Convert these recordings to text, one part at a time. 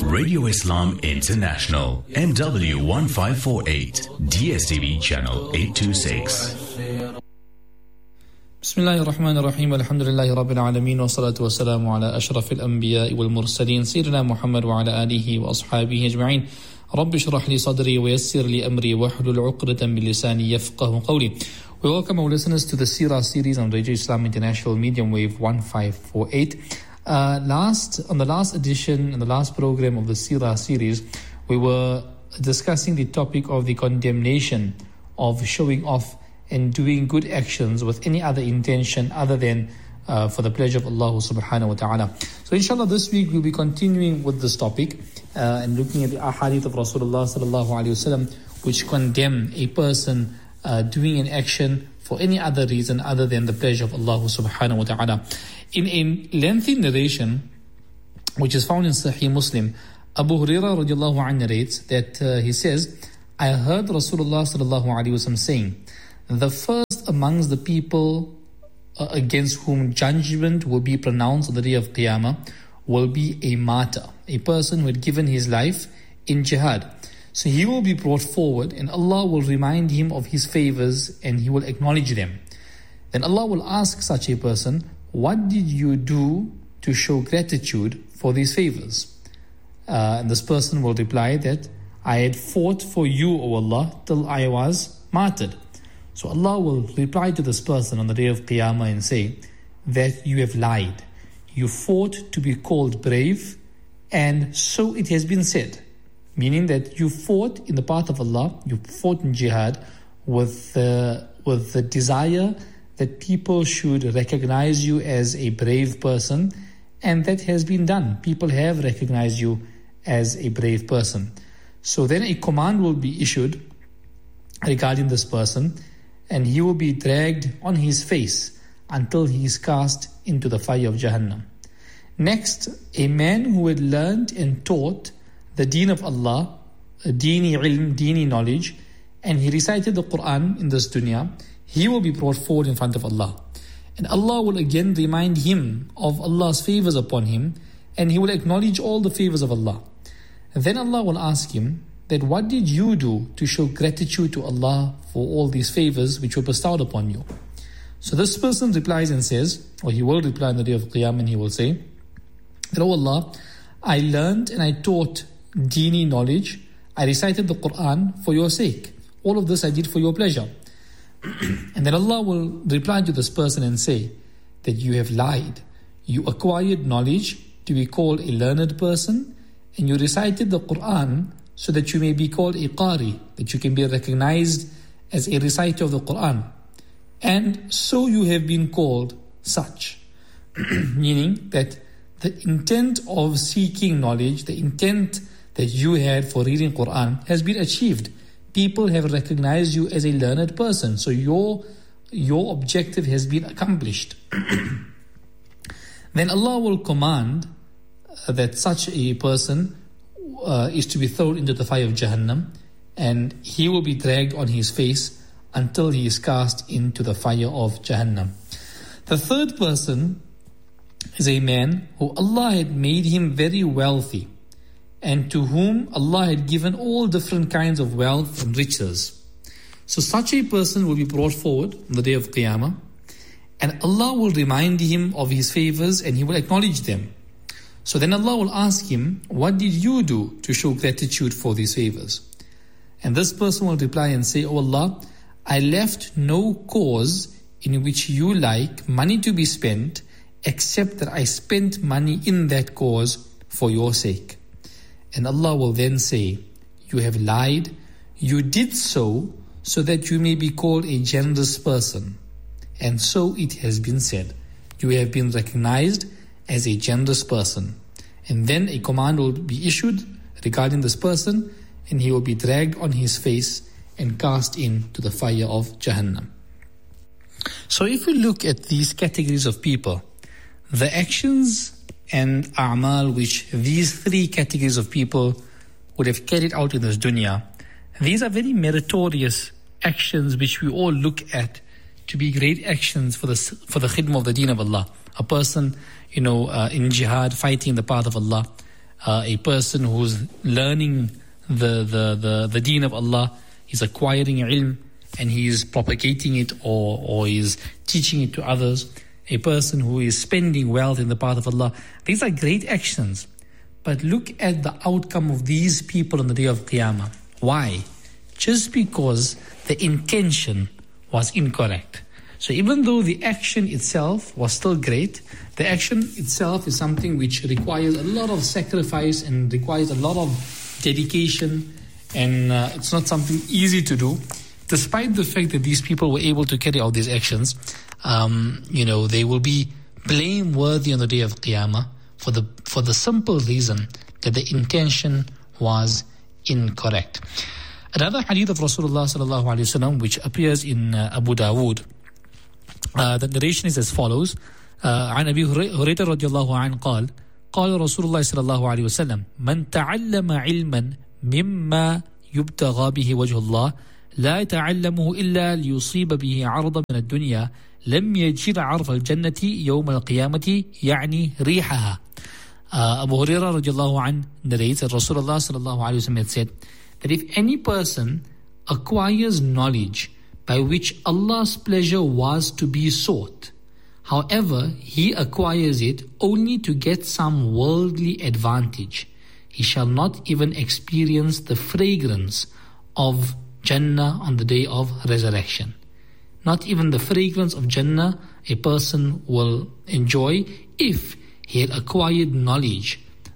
Radio Islam International, MW1548, DSTV channel 826. Bismillahir Rahmanir Rahim. Alhamdulillahi Rabbil Alameen. Wa salatu wa salamu ala ashrafil anbiya wal mursaleen. Sayyidina Muhammad wa ala alihi wa ashabihi ajma'in. Rabbi shrah li sadri wa yassir li amri wa hlul 'uqdatan min lisani yafqahu qawli. We welcome our listeners to the Seerah series on Radio Islam International medium wave 1548. On the last edition, in the last program of the Seerah series, we were discussing the topic of the condemnation of showing off and doing good actions with any other intention other than for the pleasure of Allah subhanahu wa ta'ala. So inshallah this week we'll be continuing with this topic and looking at the ahadith of Rasulullah sallallahu alayhi wasallam which condemn a person doing an action for any other reason other than the pleasure of Allah subhanahu wa ta'ala. In a lengthy narration which is found in Sahih Muslim, Abu Hurairah radiallahu anhu narrates that he says, I heard Rasulullah sallallahu alayhi wasallam saying, the first amongst the people against whom judgment will be pronounced on the day of Qiyamah will be a martyr, a person who had given his life in jihad. So he will be brought forward and Allah will remind him of his favors and he will acknowledge them. Then Allah will ask such a person, what did you do to show gratitude for these favors? And this person will reply that I had fought for you, O Allah, till I was martyred. So Allah will reply to this person on the day of Qiyamah and say that you have lied. You fought to be called brave, and so it has been said. Meaning that you fought in the path of Allah, you fought in jihad with the desire that people should recognize you as a brave person, and that has been done. People have recognized you as a brave person. So then a command will be issued regarding this person, and he will be dragged on his face until he is cast into the fire of Jahannam. Next, a man who had learned and taught the deen of Allah, deeni ilm, deeni knowledge, and he recited the Quran in this dunya, he will be brought forward in front of Allah. And Allah will again remind him of Allah's favors upon him, and he will acknowledge all the favors of Allah. And then Allah will ask him that what did you do to show gratitude to Allah for all these favors which were bestowed upon you? So this person replies and says, or he will reply on the day of Qiyamah and he will say, that, oh Allah, I learned and I taught deeni knowledge, I recited the Quran for your sake. All of this I did for your pleasure. And then Allah will reply to this person and say that you have lied. You acquired knowledge to be called a learned person, and you recited the Quran so that you may be called a qari, that you can be recognized as a reciter of the Quran. And so you have been called such. Meaning that the intent of seeking knowledge, the intent that you had for reading Quran has been achieved. People have recognized you as a learned person. So your objective has been accomplished. Then Allah will command that such a person is to be thrown into the fire of Jahannam, and he will be dragged on his face until he is cast into the fire of Jahannam. The third person is a man who Allah had made him very wealthy, and to whom Allah had given all different kinds of wealth and riches. So such a person will be brought forward on the day of Qiyamah, and Allah will remind him of his favors and he will acknowledge them. So then Allah will ask him, what did you do to show gratitude for these favors? And this person will reply and say, oh Allah, I left no cause in which you like money to be spent, except that I spent money in that cause for your sake. And Allah will then say, you have lied, you did so that you may be called a generous person. And so it has been said, you have been recognized as a generous person. And then a command will be issued regarding this person, and he will be dragged on his face and cast into the fire of Jahannam. So if we look at these categories of people, the actions and a'mal which these three categories of people would have carried out in this dunya, these are very meritorious actions which we all look at to be great actions for the khidmah of the deen of Allah. A person, in jihad, fighting in the path of Allah, a person who's learning the deen of Allah, he's acquiring ilm and he is propagating it or is teaching it to others. A person who is spending wealth in the path of Allah. These are great actions. But look at the outcome of these people on the day of Qiyamah. Why? Just because the intention was incorrect. So even though the action itself was still great, the action itself is something which requires a lot of sacrifice and requires a lot of dedication, and it's not something easy to do. Despite the fact that these people were able to carry out these actions, they will be blameworthy on the day of Qiyamah for the simple reason that the intention was incorrect. Another hadith of Rasulullah sallallahu alaihi wasallam, which appears in Abu Dawood, the narration is as follows: عن أبي هريرة رضي الله عنه قال قال رسول الله صلى الله عليه وسلم من تعلم علما مما يبتغى به وجه الله لا يتعلمه إلا ليصيب به عرضا من الدنيا لم يجد عرف الجنة يوم القيامة يعني ريحها. Abu Hurairah radiallahu anhu narrates that Rasulullah sallallahu alayhi wa sallam had said that if any person acquires knowledge by which Allah's pleasure was to be sought, however, he acquires it only to get some worldly advantage, he shall not even experience the fragrance of Jannah on the day of resurrection. Not even the fragrance of Jannah a person will enjoy if he had acquired knowledge,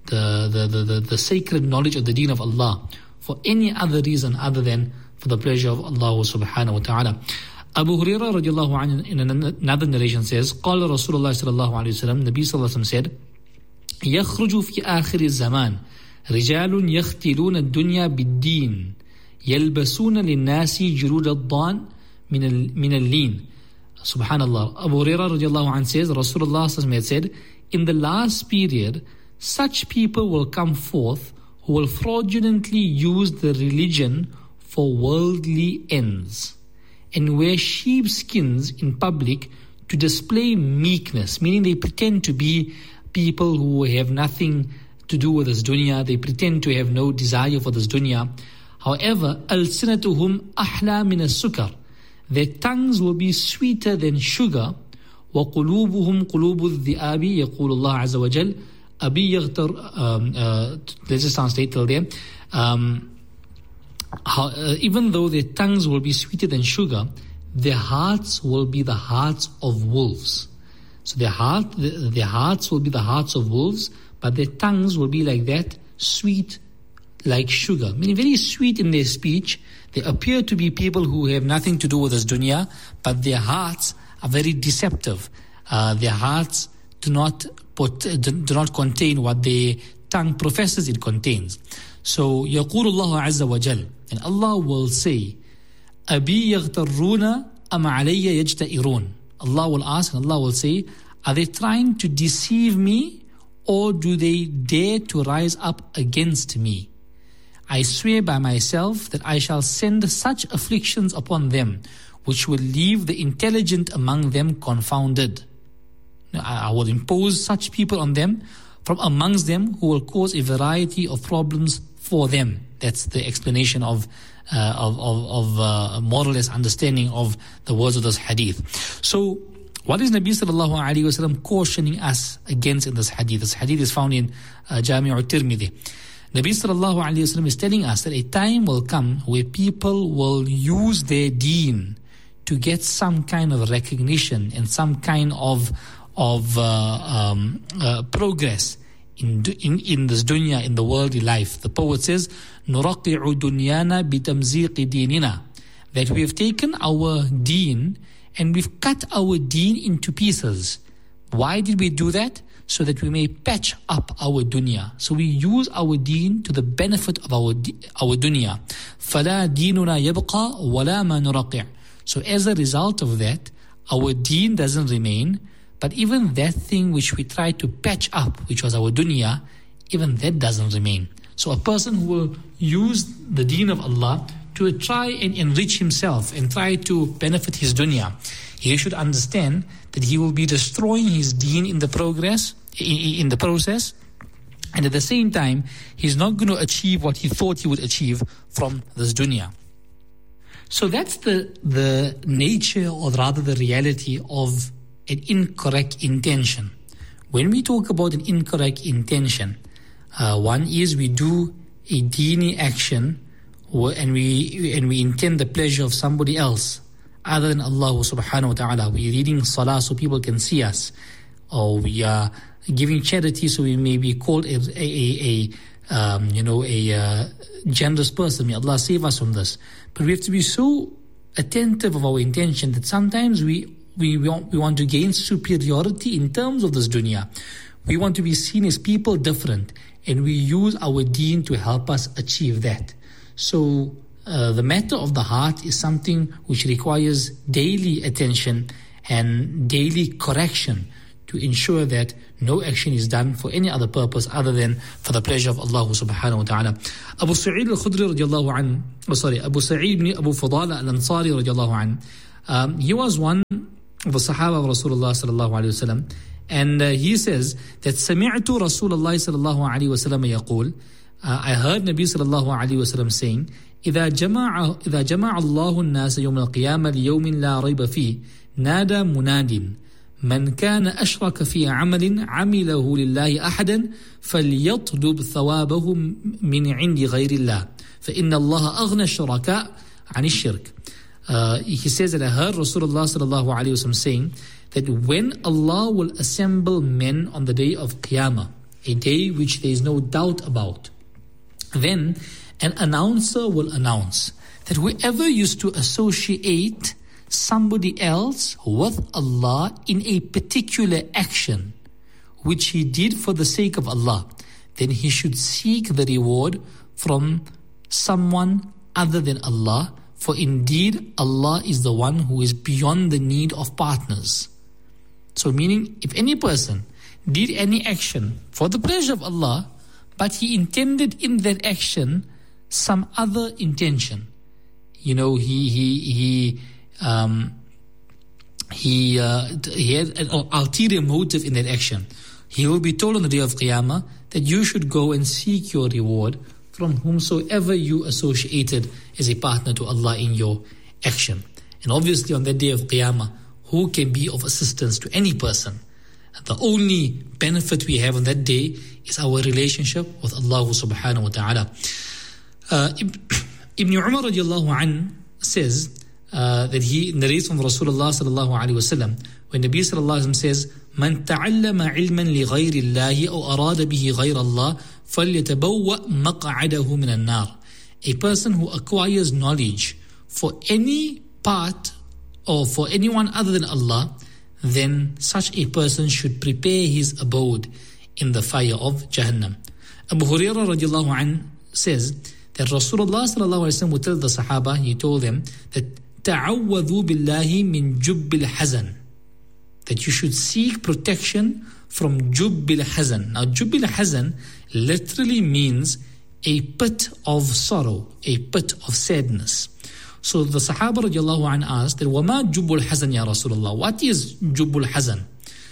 the sacred knowledge of the deen of Allah, for any other reason other than for the pleasure of Allah subhanahu wa ta'ala. Abu Hurairah radiallahu anhu in another narration says, قال رسول الله صلى الله عليه وسلم, Nabi sallallahu alayhi wa sallam said, يخرج في آخر الزمان رجال يختلون الدنيا بالدين يلبسون للناس جلود الضان من اللين. Subhanallah. Abu Hurairah radiallahu anhu says, Rasulullah sallallahu alayhi wa sallam had said, in the last period, such people will come forth who will fraudulently use the religion for worldly ends and wear sheepskins in public to display meekness, meaning they pretend to be people who have nothing to do with this dunya, they pretend to have no desire for this dunya. However, أَلْسِنَتُهُمْ أَحْلَى مِنَ السُّكَرِ, their tongues will be sweeter than sugar. وَقُلُوبُهُمْ قُلُوبُ الذِّئَابِ يَقُولُ اللَّهُ عَزَّ وَجَلَّ أَبِي يَغْتَرْ. Let's just translate till there. Even though their tongues will be sweeter than sugar, their hearts will be the hearts of wolves. So their hearts will be the hearts of wolves, but their tongues will be like that, sweet like sugar, meaning very sweet in their speech. They appear to be people who have nothing to do with this dunya, but their hearts are very deceptive. Their hearts do not contain what their tongue professes it contains. So يقول الله عز وجل, and Allah will say, أبي يغترون أم علي يجتئرون. Allah will ask and Allah will say, are they trying to deceive me or do they dare to rise up against me? I swear by myself that I shall send such afflictions upon them which will leave the intelligent among them confounded. I will impose such people on them from amongst them who will cause a variety of problems for them. That's the explanation of more or less understanding of the words of this hadith. So, what is Nabi sallallahu alaihi wasallam cautioning us against in this hadith? This hadith is found in Jami' al-Tirmidhi. Nabi sallallahu alaihi wasallam is telling us that a time will come where people will use their deen to get some kind of recognition and some kind of progress in this dunya, in the worldly life. The poet says, نُرَقِّعُ دُنْيَانَا بِتَمْزِيقِ دِينِنَا, that we have taken our deen and we've cut our deen into pieces. Why did we do that? So that we may patch up our dunya. So we use our deen to the benefit of our dunya. فَلَا دِينُنَا يَبْقَى وَلَا مَا نُرَقِّعُ. So as a result of that, our deen doesn't remain, but even that thing which we tried to patch up, which was our dunya, even that doesn't remain. So a person who will use the deen of Allah to try and enrich himself and try to benefit his dunya, he should understand that he will be destroying his deen in the process, And at the same time, he's not going to achieve what he thought he would achieve from this dunya. So that's the nature, or rather the reality of an incorrect intention. When we talk about an incorrect intention, one is we do a dini action and we intend the pleasure of somebody else other than Allah subhanahu wa ta'ala. We're reading salah so people can see us, or we are giving charity so we may be called a generous person. May Allah save us from this. But we have to be so attentive of our intention that sometimes we want to gain superiority in terms of this dunya. We want to be seen as people different, and we use our deen to help us achieve that. So the matter of the heart is something which requires daily attention and daily correction to ensure that no action is done for any other purpose other than for the pleasure of Allah subhanahu wa ta'ala. Abu Sa'id al-Khudri radiallahu anhu, Abu Sa'id ibn Abu Fadala al-Ansari radiallahu anhu, he was one of the Sahaba of Rasulullah sallallahu alayhi wa sallam, and he says that سمعت رسول الله صلى الله عليه وسلم يقول, I heard Nabi sallallahu alayhi wa sallam saying, إذا جمع الله الناس يوم القيامة ليوم لا ريب فيه نادى مناد من كان أشرك في عمل عمله لله أحدا فليطلب ثوابه من عند غير الله فإن الله أغنى الشركاء عن الشرك. He says that I heard Rasulullah sallallahu alayhi wa sallam saying that when Allah will assemble men on the day of Qiyamah, a day which there is no doubt about, then an announcer will announce that whoever used to associate somebody else with Allah in a particular action which he did for the sake of Allah, then he should seek the reward from someone other than Allah, for indeed Allah is the one who is beyond the need of partners. So meaning, if any person did any action for the pleasure of Allah, but he intended in that action some other intention, he had an ulterior motive in that action, he will be told on the day of Qiyamah that you should go and seek your reward from whomsoever you associated as a partner to Allah in your action. And obviously on that day of Qiyamah, who can be of assistance to any person? The only benefit we have on that day is our relationship with Allah subhanahu wa ta'ala. Ibn Umar radiallahu anhu says that he narrates from Rasulullah sallallahu alayhi wa sallam, when Nabi sallallahu alayhi wa sallam says, من تعلم علما لغير الله أو أراد به غير الله فليتبوأ مقعده من النار. A person who acquires knowledge for any part or for anyone other than Allah, then such a person should prepare his abode in the fire of Jahannam. Abu Hurairah radiallahu anhu says that Rasulullah sallallahu alayhi wa sallam would tell the Sahaba, he told them that تعوذوا بالله من جب الحزن, that you should seek protection from Jubb al-Hazan. Now Jubb al-Hazan literally means a pit of sorrow, a pit of sadness. So the Sahaba radiallahu anhu asked that, وَمَا جُبُّ الْحَزَنْ يَا رَسُولَ اللَّهِ, what is Jubb al-Hazan?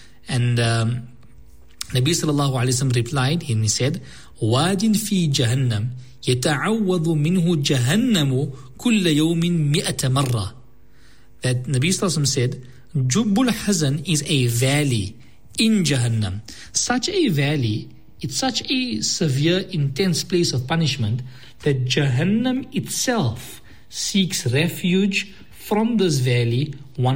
And Nabi sallallahu alayhi wa sallam replied, and he said, وَادٍ فِي جَهَنَّمْ يَتَعَوَّذُ مِنْهُ جَهَنَّمُ كُلَّ يَوْمٍ مِئَةَ مَرَّةٍ. That Nabi sallallahu alayhi wa sallam said, Jubb al-Hazan is a valley in Jahannam. Such a valley, it's such a severe, intense place of punishment that Jahannam itself seeks refuge from this valley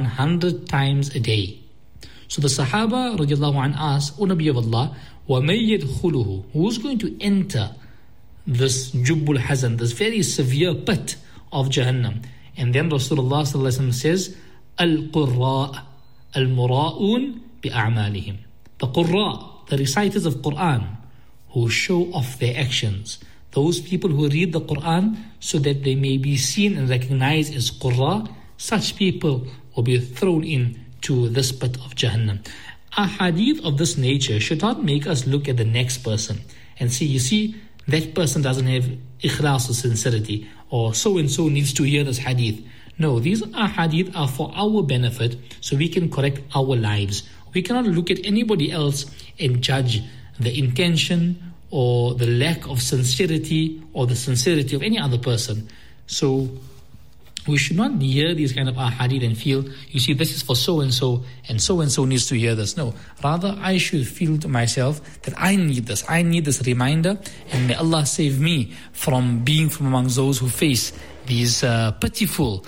100 times a day. So the Sahaba radiallahu anhu asked, O Nabi of Allah, وَمَن يَدْخُلُهُ, who's going to enter this Jubb al-Hazan, this very severe pit of Jahannam? And then Rasulullah sallallahu alaihi wasallam says, Al-Qurra, Al-Mura'un bi-a'malihim. The Qurra, the reciters of Quran, who show off their actions. Those people who read the Quran so that they may be seen and recognized as Qurra, such people will be thrown into this pit of Jahannam. A hadith of this nature should not make us look at the next person and see, you see, that person doesn't have ikhlas or sincerity, or so-and-so needs to hear this hadith. No, these hadith are for our benefit so we can correct our lives. We cannot look at anybody else and judge the intention or the lack of sincerity or the sincerity of any other person. So we should not hear these kind of ahadith and feel, you see, this is for so-and-so, and so-and-so needs to hear this. No, rather I should feel to myself that I need this reminder, and may Allah save me from being from among those who face these pitiful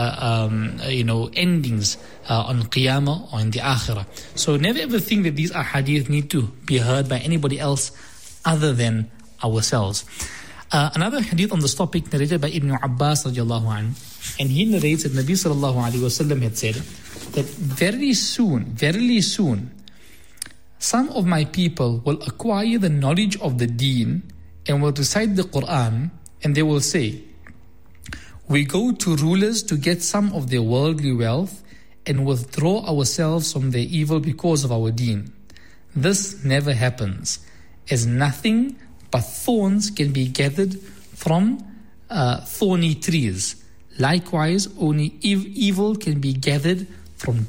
endings on Qiyamah or in the Akhirah. So never ever think that these ahadith need to be heard by anybody else other than ourselves. Another hadith on this topic narrated by Ibn Abbas radiallahu anhu, and he narrates that Nabi sallallahu alaihi wasallam had said that verily soon, some of my people will acquire the knowledge of the deen and will recite the Quran, and they will say, we go to rulers to get some of their worldly wealth and withdraw ourselves from their evil because of our deen. This never happens, as nothing but thorns can be gathered from thorny trees. Likewise, only evil can be gathered from